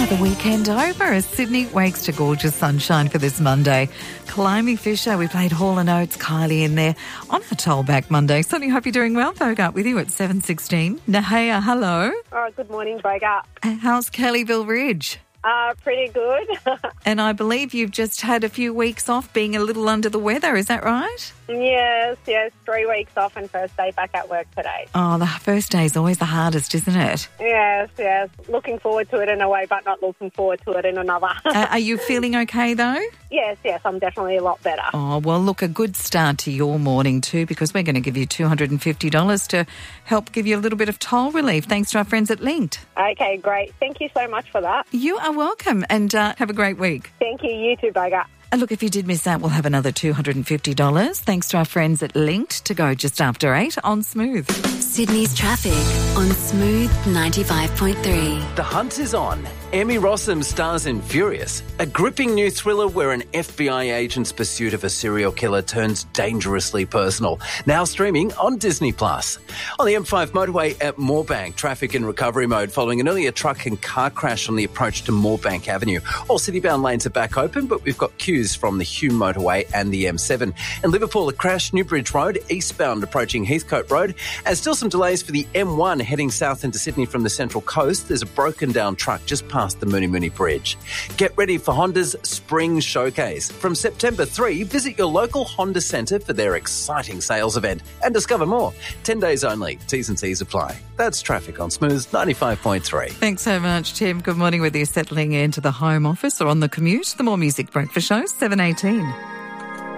The weekend over as Sydney wakes to gorgeous sunshine for this Monday. Climby Fisher, we played Hall & Oates, Kylie in there on a Tollback Monday. Certainly hope you're doing well. Bogart with you at 7:16. Nahaya, hello. Oh, good morning, Bogart. How's Kellyville Ridge? Pretty good. And I believe you've just had a few weeks off being a little under the weather, is that right? Yes, 3 weeks off and first day back at work today. Oh, the first day is always the hardest, isn't it? Yes. Looking forward to it in a way, but not looking forward to it in another. Are you feeling okay though? Yes, I'm definitely a lot better. Oh, well, look, a good start to your morning too, because we're going to give you $250 to help give you a little bit of toll relief, thanks to our friends at Linked. Okay, great. Thank you so much for that. You are welcome, and have a great week. Thank you. You too, Bogart. And look, if you did miss out, we'll have another $250 thanks to our friends at Linked to go just after 8 on Smooth. Sydney's traffic on Smooth 95.3. The hunt is on. Emmy Rossum stars in Furious, a gripping new thriller where an FBI agent's pursuit of a serial killer turns dangerously personal. Now streaming on Disney+. On the M5 motorway at Moorebank, traffic in recovery mode following an earlier truck and car crash on the approach to Moorebank Avenue. All city-bound lanes are back open, but we've got queues from the Hume motorway and the M7. In Liverpool, a crash, Newbridge Road, eastbound approaching Heathcote Road. And still some delays for the M1 heading south into Sydney from the Central Coast. There's a broken down truck just past the Moonee Moonee Bridge. Get ready for Honda's Spring Showcase. From September 3, visit your local Honda Centre for their exciting sales event and discover more. 10 days only. T's and C's apply. That's traffic on Smooth 95.3. Thanks so much, Tim. Good morning, whether you're settling into the home office or on the commute. The More Music Breakfast Show, 7:18.